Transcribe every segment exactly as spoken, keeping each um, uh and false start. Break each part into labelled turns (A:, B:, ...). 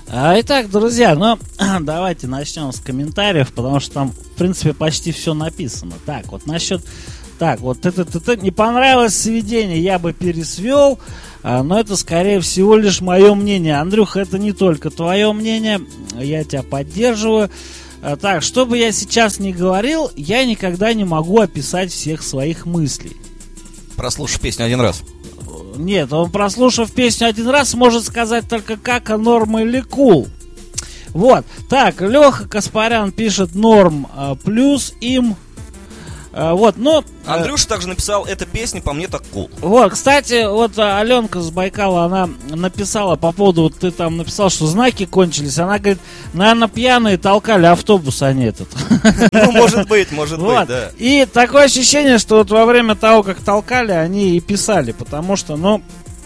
A: А, итак, друзья, ну давайте начнем с комментариев, потому что там, в принципе, почти все написано. Так, вот насчет... Так, вот это, это, это не понравилось сведение, я бы пересвел, а, но это, скорее всего, лишь мое мнение. Андрюха, это не только твое мнение, я тебя поддерживаю. А, так, что бы я сейчас ни говорил, я никогда не могу описать всех своих мыслей.
B: Прослушав песню один раз.
A: Нет, он, прослушав песню один раз, может сказать только как, а норм или кул. Вот, так, Леха Каспарян пишет норм а, плюс им. А, вот, но...
B: Андрюша также написал, эта песня по мне так кул.
A: Вот, кстати, вот Аленка с Байкала, она написала по поводу, вот ты там написал, что знаки кончились. Она говорит, наверное, пьяные толкали автобус, а не этот.
B: Ну, может быть, может быть, да.
A: И такое ощущение, что вот во время того, как толкали, они и писали, потому что, ну...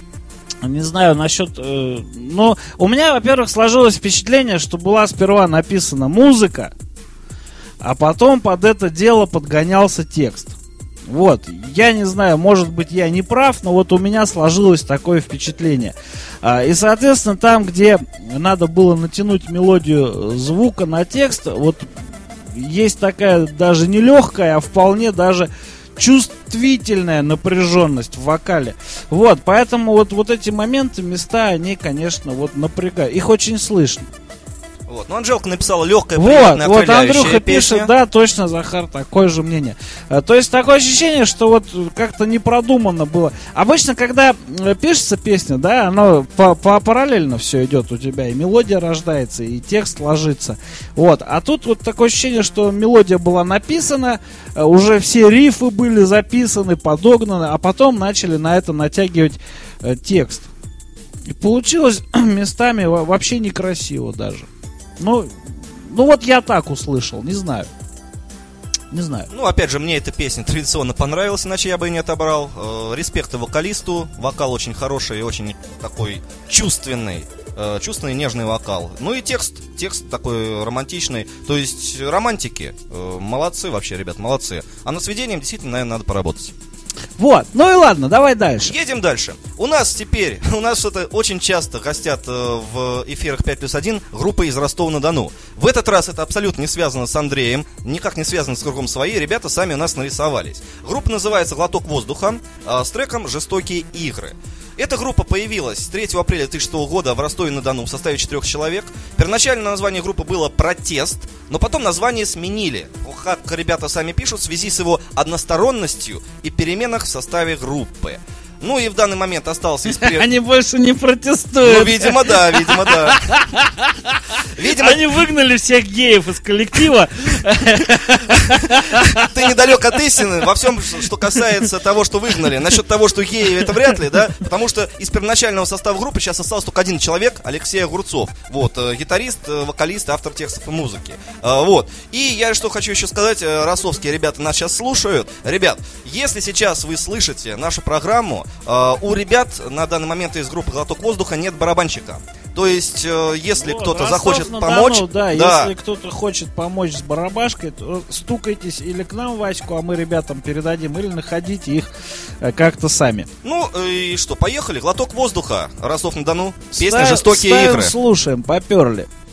A: Не знаю насчет... Э, ну, у меня, во-первых, сложилось впечатление, что была сперва написана музыка, а потом под это дело подгонялся текст. Вот, я не знаю, может быть, я не прав, но вот у меня сложилось такое впечатление. А, и, соответственно, там, где надо было натянуть мелодию звука на текст, вот есть такая даже не легкая, а вполне даже чувствительная напряженность в вокале. Вот, поэтому вот, вот эти моменты, места, они, конечно, вот напрягают. Их очень слышно.
B: Вот. Ну, Анжелка написала легкая,
A: вот,
B: приятная,
A: вот
B: окрыляющая
A: Андрюха
B: песня.
A: пишет, да, точно, Захар, такое же мнение. А, то есть такое ощущение, что вот как-то не продумано было. Обычно, когда пишется песня, да, оно по, по параллельно все идет у тебя, и мелодия рождается, и текст ложится. Вот, а тут вот такое ощущение, что мелодия была написана, уже все рифы были записаны, подогнаны, а потом начали на это натягивать э, текст. И получилось местами вообще некрасиво даже. Ну, ну вот я так услышал, не знаю. Не знаю.
B: Ну, опять же, мне эта песня традиционно понравилась, иначе я бы ее не отобрал. Э, респект вокалисту. Вокал очень хороший и очень такой чувственный. Э, чувственный, нежный вокал. Ну и текст. Текст такой романтичный. То есть романтики. Э, молодцы вообще, ребят, молодцы. А над сведением действительно, наверное, надо поработать.
A: Вот, ну и ладно, давай дальше.
B: Едем дальше. У нас теперь, у нас что-то очень часто гостят э, в эфирах пять плюс один группы из Ростова-на-Дону. В этот раз это абсолютно не связано с Андреем, никак не связано с кругом своей. Ребята сами у нас нарисовались. Группа называется «Глоток воздуха» э, с треком «Жестокие игры». Эта группа появилась третьего апреля две тысячи шестого года в Ростове-на-Дону в составе четырех человек. Первоначально название группы было «Протест», но потом название сменили. Как ребята сами пишут, в связи с его односторонностью и переменах в составе группы. Ну и в данный момент остался из...
A: Они больше не протестуют.
B: Ну, видимо, да, видимо, да.
A: Видимо... Они выгнали всех геев из коллектива.
B: Ты недалек от истины во всем, что касается того, что выгнали. Насчет того, что геи, это вряд ли, да? Потому что из первоначального состава группы сейчас остался только один человек, Алексей Огурцов. Вот, гитарист, вокалист, автор текстов и музыки. Вот. И я что хочу еще сказать, ростовские ребята нас сейчас слушают. Ребят, если сейчас вы слышите нашу программу, у ребят на данный момент из группы «Глоток воздуха» нет барабанщика. То есть, если вот, кто-то захочет помочь...
A: Да, да, если кто-то хочет помочь с барабашкой, то стукайтесь или к нам, Ваську, а мы ребятам передадим, или находите их как-то сами.
B: Ну, и что, поехали. «Глоток воздуха», Ростов-на-Дону, песня
A: Ставим,
B: «Жестокие
A: ставим,
B: игры».
A: Слушаем, поперли.